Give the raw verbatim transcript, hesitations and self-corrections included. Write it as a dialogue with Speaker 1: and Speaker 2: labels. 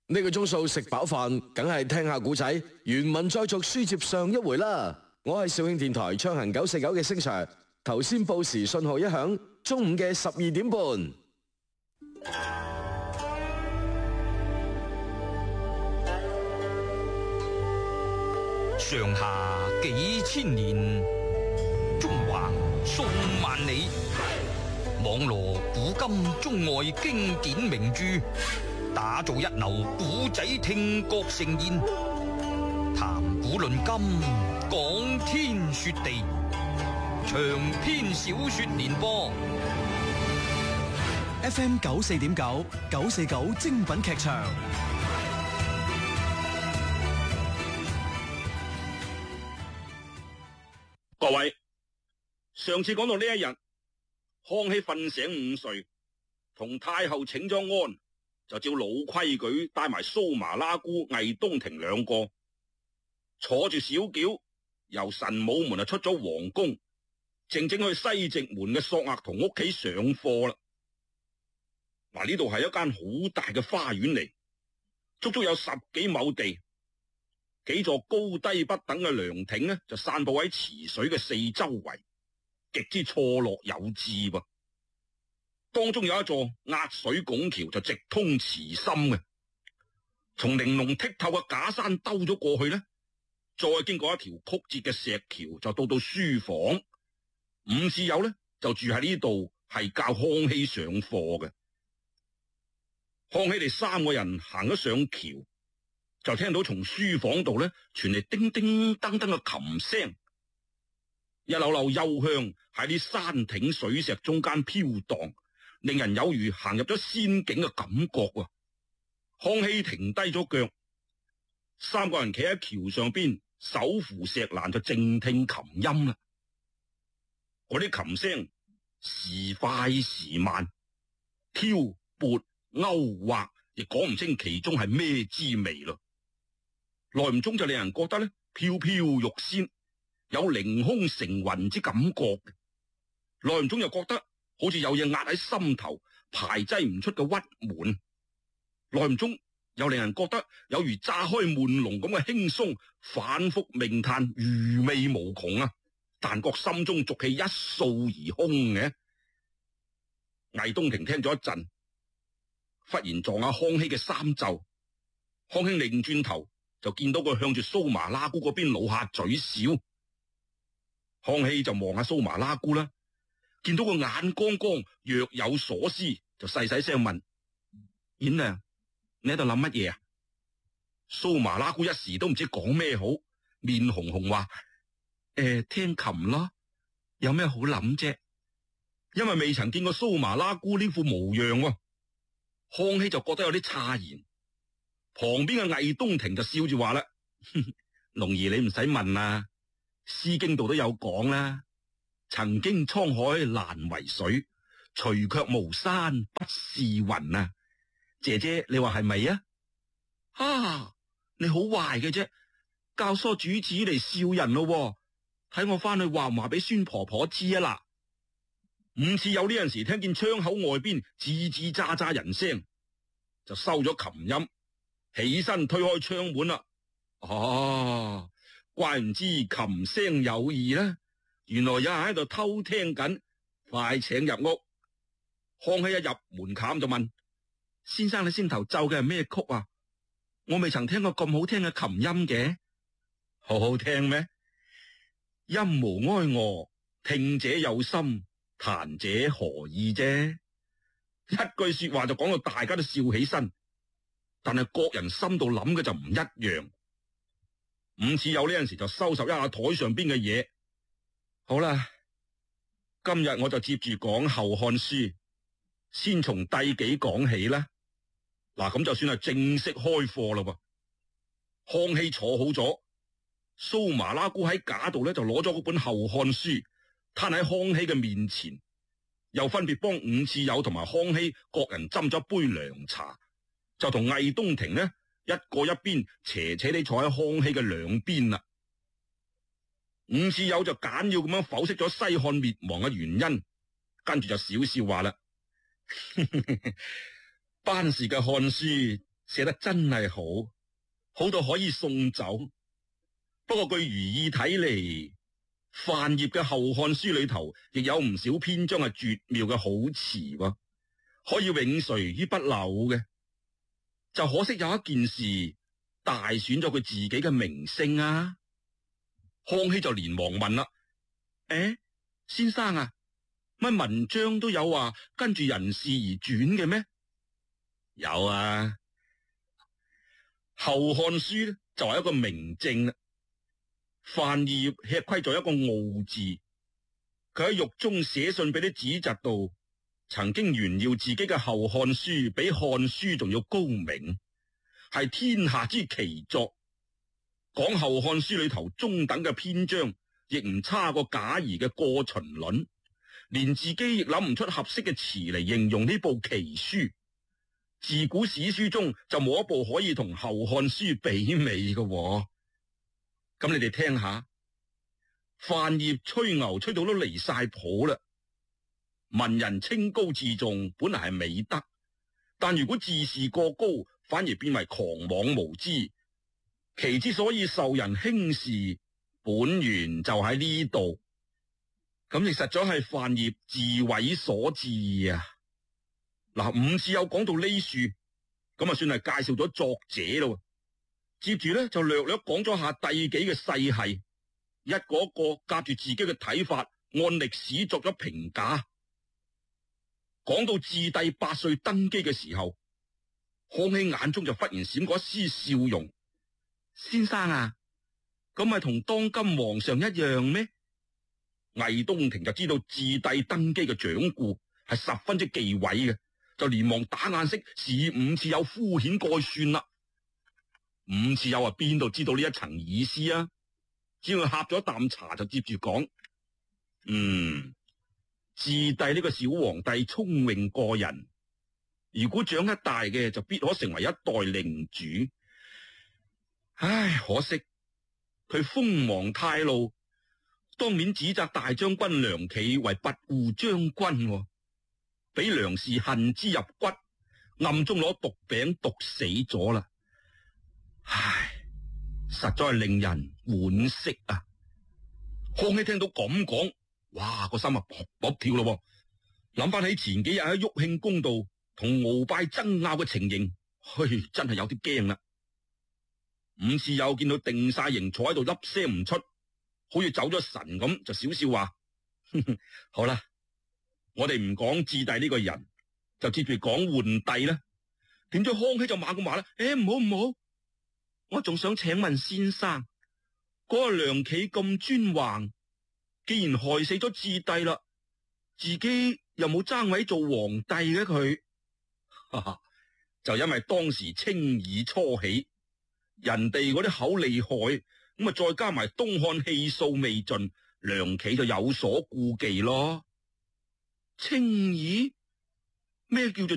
Speaker 1: 呢個鐘數食飽飯，梗係聽下古仔，原文再續書接上一回啦。我係肇慶電台暢行九四九嘅星 Sir， 頭先報時信號一響，中午嘅十二點半。
Speaker 2: 上下幾千年，中華數萬里，網羅古今中外經典名著，打造一流古仔聽覺盛宴，談古論今，講天說地，長篇小說連播
Speaker 3: F M 九四點九九四九精品劇場。
Speaker 4: 各位，上次講到呢一日，康熙瞓醒午睡，同太后請咗安，就照老規矩帶埋蘇麻拉姑、魏東亭兩個坐住小轎，由神武門啊出咗皇宮，正正去西直門嘅索額同屋企上課啦。嗱，呢度係一間好大嘅花園嚟，足足有十幾畝地。幾座高低不等嘅涼亭呢，就散布喺池水嘅四周圍，極之錯落有致噃。當中有一座壓水拱橋，就直通池心嘅，從玲瓏剔透嘅假山兜咗過去呢，再經過一條曲折嘅石橋，就到到書房。伍次友呢，就住喺呢度，係教康熙上課嘅。康熙哋三個人行咗上橋，就聽到從書房度咧傳嚟叮叮噹噹嘅琴聲，一縷縷幽香喺啲山挺水石中間飄蕩，令人有如行入咗仙境嘅感覺啊！康熙停低咗腳，三個人企喺橋上邊，手扶石欄就靜聽琴音啦。嗰啲琴聲時快時慢，挑撥勾畫，亦講唔清其中係咩滋味咯。耐唔中就令人覺得咧飄飄欲仙，有凌空成雲之感覺；耐唔中又覺得好似有嘢壓喺心頭，排擠唔出嘅鬱悶；耐唔中又令人覺得有如炸開悶籠咁嘅輕鬆，反覆鳴嘆餘味無窮啊！但覺心中濁氣一掃而空嘅。魏東亭聽咗一陣，忽然撞下康熙嘅衫袖，康熙擰轉頭，就見到佢向住蘇麻拉姑嗰邊露下嘴笑。康熙就望下蘇麻拉姑啦，見到個眼光光，若有所思，就細細聲問：琰娘，你喺度諗乜嘢啊？蘇麻拉姑一時都唔知講咩好，面紅紅話：誒、呃，聽琴咯，有咩好諗啫？因為未曾見過蘇麻拉姑呢副模樣喎。康熙就覺得有啲詫然。旁邊嘅魏東亭就笑住話啦：龍兒，你唔使問啦，《詩經》度都有講啦。曾經滄海難為水，除卻巫山不是雲啊！姐姐，你話係咪啊？啊，你好壞嘅啫，教唆主子嚟笑人咯。睇我翻去話唔話俾孫婆婆知啊啦。伍次友呢陣時聽見窗口外邊吱吱喳喳人聲，就收咗琴音，起身推開窗門啦。哦，怪唔知琴聲有異啦，原來有人喺度偷聽緊，快請入屋。康熙一入門檻就問：先生，你先頭奏嘅係咩曲啊？我未曾聽過咁好聽嘅琴音嘅。好好聽咩？音無哀樂，聽者有心，彈者何意啫？一句說話就講到大家都笑起身，但係各人心度諗嘅就唔一樣。伍次友呢陣時就收拾一下台上邊嘅嘢。好啦，今日我就接住講《後漢書》，先從第幾講起啦。嗱，咁就算係正式開課啦噃。康熙坐好咗，蘇麻拉姑喺架度咧就攞咗嗰本《後漢書》，攤喺康熙嘅面前，又分別幫伍次友同埋康熙各人斟咗一杯涼茶，就同魏東亭呢一個一邊斜斜地坐喺康熙嘅兩邊啦。伍次友就簡要咁樣剖析咗西漢滅亡嘅原因，跟住就笑笑話啦：班氏嘅漢書寫得真係好，好到可以送走。不過據如意睇嚟，范曄嘅《後漢書》裏頭亦有唔少篇章係絕妙嘅好詞喎，可以永垂於不朽嘅。就可惜有一件事大損咗佢自己嘅名聲啊！康熙就連忙問啦：誒，先生啊，乜文章都有話跟住人事而轉嘅咩？有啊，《後漢書》咧就係一個明證啦。范曄吃虧咗一個傲字，佢喺獄中寫信俾啲子侄度，曾經炫耀自己嘅《後漢書》比《漢書》仲要高明，係天下之奇作。講《後漢書》裏頭中等嘅篇章，亦唔差過賈誼嘅《過秦論》，連自己亦諗唔出合適嘅詞嚟形容呢部奇書。自古史書中就冇一部可以同《後漢書》媲美嘅喎。咁你哋聽下，范曄吹牛吹到都離晒譜啦。文人清高自重本來係美德，但如果自視過高，反而變為狂妄無知。其之所以受人輕視，本源就喺呢度。咁亦實在係范曄自毀所致啊！嗱，五次有講到呢處，咁啊算係介紹咗作者咯。接住咧就略略講咗下帝紀嘅世系，一個一個夾住自己嘅睇法，按歷史作咗評價。講到智帝八歲登基嘅時候，康熙眼中就忽然閃過一絲笑容。先生啊，咁咪同當今皇上一樣咩？魏東庭就知道智帝登基嘅掌故係十分之忌諱嘅，就連忙打眼色，示五次有敷衍蓋算啦。五次有話邊度知道呢一層意思啊？只要喝咗啖茶就接住講，嗯，智帝呢個小皇帝聰穎過人，如果長得大嘅就必可成為一代領主。唉，可惜佢鋒芒太露，當面指責大將軍梁冀為跋扈將軍，俾梁氏恨之入骨，暗中攞毒餅毒死咗啦。唉，實在係令人惋惜啊！康熙聽到咁講，哇，個心啊卜卜跳咯，諗翻起前幾日喺雍慶宮度同鰲拜爭拗嘅情形，嘿，真係有啲驚啦。五次友見到定晒形坐喺度，粒聲唔出，好似走咗神咁，就笑笑話：哼哼，好啦，我哋唔講智帝呢個人，就接住講桓帝啦。點知康熙就猛咁話啦：誒，唔好唔好，我仲想請問先生，嗰個梁冀咁專橫，既然害死咗智帝啦，自己又冇爭位做皇帝嘅佢，哈哈，就因為當時清議初起，人哋嗰啲口厲害，咁啊再加埋東漢氣數未盡，梁冀就有所顧忌咯。清議？咩叫做